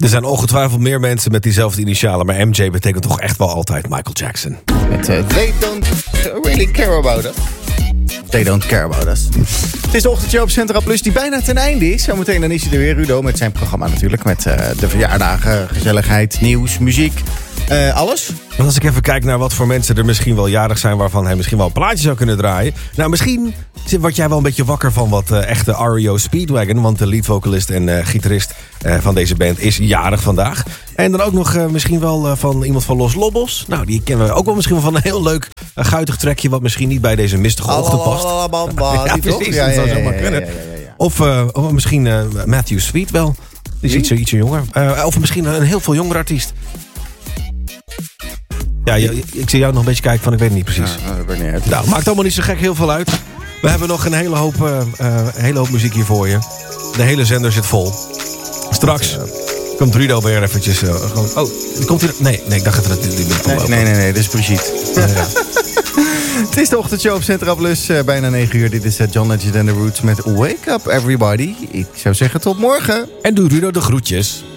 Er zijn ongetwijfeld meer mensen met diezelfde initialen, maar MJ betekent toch echt wel altijd Michael Jackson. Met They Don't Really Care About Us. They Don't Care About Us. Het is de ochtendshow op Centra Plus die bijna ten einde is. Zometeen dan is hij er weer, Rudo, met zijn programma natuurlijk. Met de verjaardagen, gezelligheid, nieuws, muziek, alles. En als ik even kijk naar wat voor mensen er misschien wel jarig zijn, waarvan hij misschien wel een plaatje zou kunnen draaien. Nou, misschien word jij wel een beetje wakker van wat echte REO Speedwagon. Want de leadvocalist en gitarist van deze band is jarig vandaag. En dan ook nog misschien wel van iemand van Los Lobos. Nou, die kennen we ook wel misschien wel van een heel leuk guitig trekje, wat misschien niet bij deze mistige ochtend past. Ja, precies. Dat zou zomaar kunnen. Of misschien Matthew Sweet wel. Die is ietsje jonger. Of misschien een heel veel jongere artiest. Ja, ik zie jou nog een beetje kijken van ik weet het niet precies. Ja, dat weet niet uit. Nou, maakt allemaal niet zo gek heel veel uit. We hebben nog een hele hoop muziek hier voor je. De hele zender zit vol. Straks komt Rudo weer eventjes. Komt hij er? Nee, ik dacht dat het niet kon lopen. Nee, dat is Brigitte. Het is de ochtendshow op Centra Plus, bijna 9 uur. Dit is John Legend and the Roots met Wake Up Everybody. Ik zou zeggen tot morgen. En doe Rudo de groetjes.